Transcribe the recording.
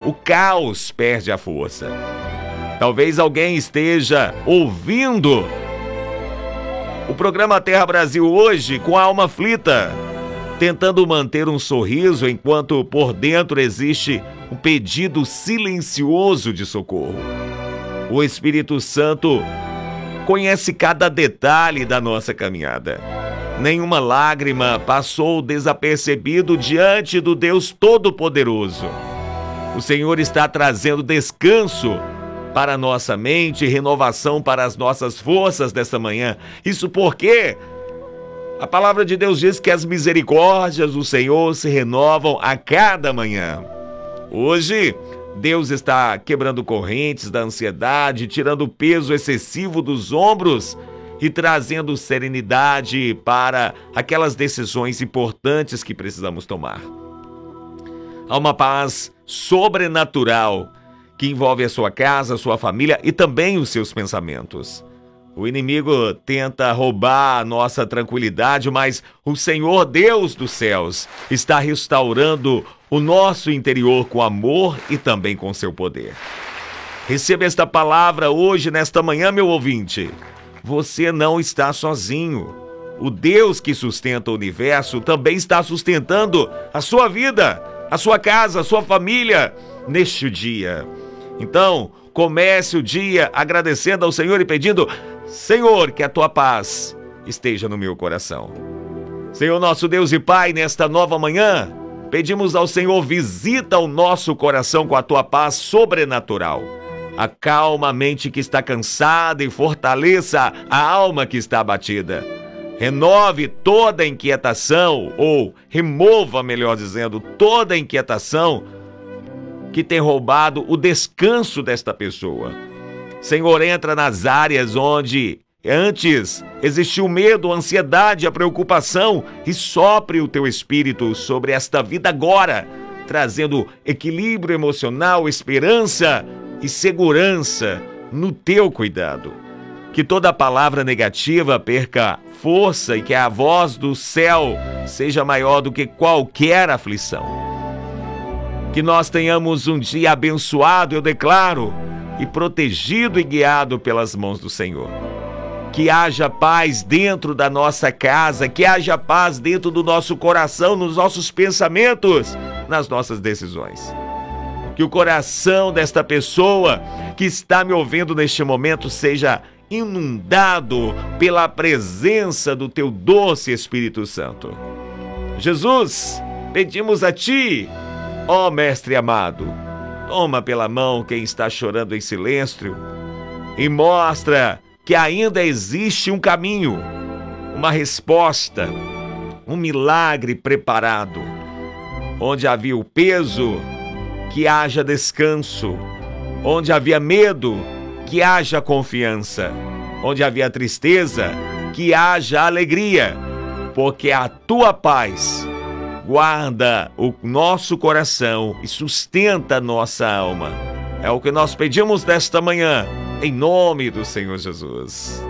o caos perde a força. Talvez alguém esteja ouvindo o programa Terra Brasil hoje com a alma aflita, tentando manter um sorriso enquanto por dentro existe um pedido silencioso de socorro. O Espírito Santo conhece cada detalhe da nossa caminhada. Nenhuma lágrima passou desapercebido diante do Deus Todo-Poderoso. O Senhor está trazendo descanso para a nossa mente e renovação para as nossas forças desta manhã. Isso porque a palavra de Deus diz que as misericórdias do Senhor se renovam a cada manhã. Hoje, Deus está quebrando correntes da ansiedade, tirando o peso excessivo dos ombros e trazendo serenidade para aquelas decisões importantes que precisamos tomar. Há uma paz sobrenatural que envolve a sua casa, a sua família e também os seus pensamentos. O inimigo tenta roubar a nossa tranquilidade, mas o Senhor Deus dos céus está restaurando o nosso interior com amor e também com seu poder. Receba esta palavra hoje, nesta manhã, meu ouvinte. Você não está sozinho. O Deus que sustenta o universo também está sustentando a sua vida, a sua casa, a sua família neste dia. Então, comece o dia agradecendo ao Senhor e pedindo: Senhor, que a tua paz esteja no meu coração. Senhor nosso Deus e Pai, nesta nova manhã, pedimos ao Senhor, visita o nosso coração com a tua paz sobrenatural. Acalma a mente que está cansada e fortaleça a alma que está abatida. Renove toda inquietação, ou remova, melhor dizendo, toda inquietação que tem roubado o descanso desta pessoa. Senhor, entra nas áreas onde antes existiu o medo, a ansiedade, a preocupação e sopre o teu espírito sobre esta vida agora, trazendo equilíbrio emocional, esperança e segurança no teu cuidado. Que toda palavra negativa perca força e que a voz do céu seja maior do que qualquer aflição. Que nós tenhamos um dia abençoado, eu declaro, e protegido e guiado pelas mãos do Senhor. Que haja paz dentro da nossa casa, que haja paz dentro do nosso coração, nos nossos pensamentos, nas nossas decisões. Que o coração desta pessoa que está me ouvindo neste momento seja inundado pela presença do teu doce Espírito Santo. Jesus, pedimos a ti, ó Mestre amado, toma pela mão quem está chorando em silêncio e mostra que ainda existe um caminho, uma resposta, um milagre preparado. Onde havia o peso, que haja descanso. Onde havia medo, que haja confiança. Onde havia tristeza, que haja alegria. Porque a tua paz guarda o nosso coração e sustenta a nossa alma. É o que nós pedimos nesta manhã, em nome do Senhor Jesus.